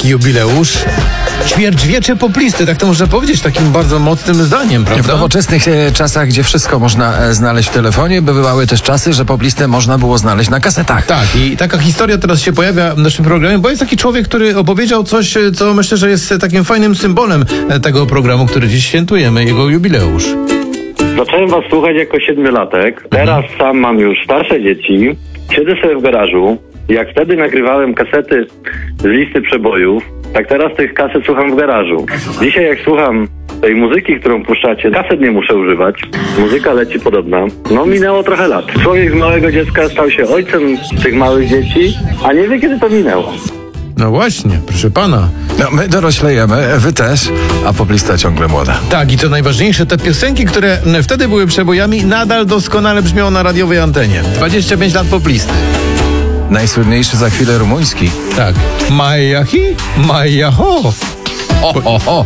taki jubileusz. Ćwierćwiecze poplisty, tak to można powiedzieć takim bardzo mocnym zdaniem, prawda? W nowoczesnych czasach, gdzie wszystko można znaleźć w telefonie, bywały też czasy, że poplistę można było znaleźć na kasetach. Tak, i taka historia teraz się pojawia w naszym programie, bo jest taki człowiek, który opowiedział coś, co myślę, że jest takim fajnym symbolem tego programu, który dziś świętujemy, jego jubileusz. Zacząłem was słuchać jako 7-latek. Teraz sam mam już starsze dzieci. Siedzę sobie w garażu. Jak wtedy nagrywałem kasety z listy przebojów, tak teraz tych kaset słucham w garażu. Dzisiaj jak słucham tej muzyki, którą puszczacie, kaset nie muszę używać. Muzyka leci podobna. No minęło trochę lat. Człowiek z małego dziecka stał się ojcem tych małych dzieci, a nie wie kiedy to minęło. No właśnie, proszę pana. No, my doroślejemy, wy też, a poplista ciągle młoda. Tak, i co najważniejsze, te piosenki, które wtedy były przebojami, nadal doskonale brzmią na radiowej antenie. 25 lat poplisty. Najsłynniejszy za chwilę rumuński. Tak. Maja hi, maja ho. O.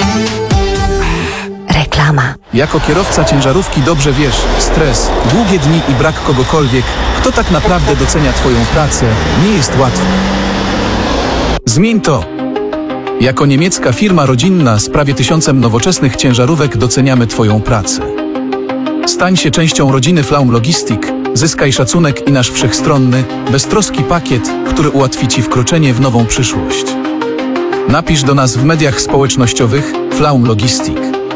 Reklama. Jako kierowca ciężarówki dobrze wiesz, stres, długie dni i brak kogokolwiek, kto tak naprawdę docenia Twoją pracę, nie jest łatwy. Zmień to. Jako niemiecka firma rodzinna z prawie 1000 nowoczesnych ciężarówek doceniamy Twoją pracę. Stań się częścią rodziny Flaum Logistik, zyskaj szacunek i nasz wszechstronny, beztroski pakiet, który ułatwi Ci wkroczenie w nową przyszłość. Napisz do nas w mediach społecznościowych Flaum Logistik.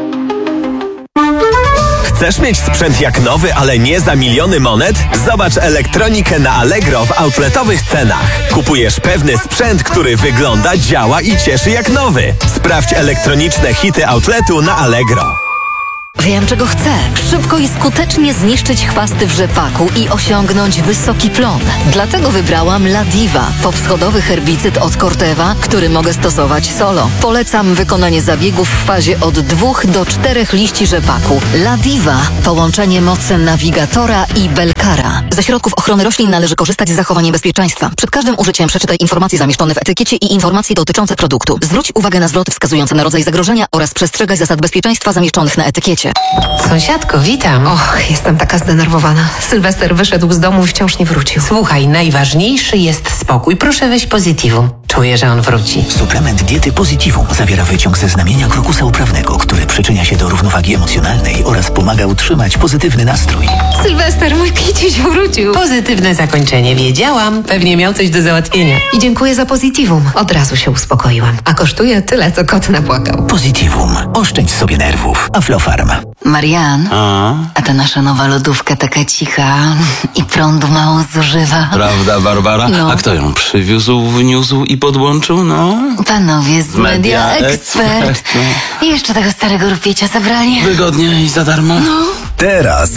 Chcesz mieć sprzęt jak nowy, ale nie za miliony monet? Zobacz elektronikę na Allegro w outletowych cenach. Kupujesz pewny sprzęt, który wygląda, działa i cieszy jak nowy. Sprawdź elektroniczne hity outletu na Allegro. Wiem, czego chcę. Szybko i skutecznie zniszczyć chwasty w rzepaku i osiągnąć wysoki plon. Dlatego wybrałam La Diva, powschodowy herbicyd od Corteva, który mogę stosować solo. Polecam wykonanie zabiegów w fazie od 2 do 4 liści rzepaku. La Diva, połączenie mocy nawigatora i belkara. Ze środków ochrony roślin należy korzystać z zachowaniem bezpieczeństwa. Przed każdym użyciem przeczytaj informacje zamieszczone w etykiecie i informacje dotyczące produktu. Zwróć uwagę na zwroty wskazujące na rodzaj zagrożenia oraz przestrzegaj zasad bezpieczeństwa zamieszczonych na etykiecie. Sąsiadko, witam. Och, jestem taka zdenerwowana. Sylwester wyszedł z domu i wciąż nie wrócił. Słuchaj, najważniejszy jest spokój. Proszę weź Positivum. Czuję, że on wróci. Suplement diety Positivum zawiera wyciąg ze znamienia krokusa uprawnego, który przyczynia się do równowagi emocjonalnej oraz pomaga utrzymać pozytywny nastrój. Sylwester, mój kiciuś wrócił. Pozytywne zakończenie. Wiedziałam. Pewnie miał coś do załatwienia. I dziękuję za Positivum. Od razu się uspokoiłam. A kosztuje tyle, co kot napłakał. Positivum. Oszczędź sobie nerwów. Aflofarm. Marian, a ta nasza nowa lodówka taka cicha i prądu mało zużywa. Prawda, Barbara? No. A kto ją przywiózł, wniósł i podłączył? No. Panowie z Media Expert. I jeszcze tego starego rupiecia zabrali. Wygodnie i za darmo. Teraz